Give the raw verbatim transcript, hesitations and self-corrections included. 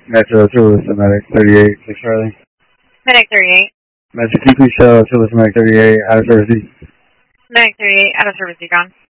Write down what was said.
Metro Toulouse, Medic thirty-eight, six Charlie. Medic thirty-eight. Metro, can you please show Toulouse, Medic thirty-eight, out of service? Medic thirty-eight, out of service, Decon.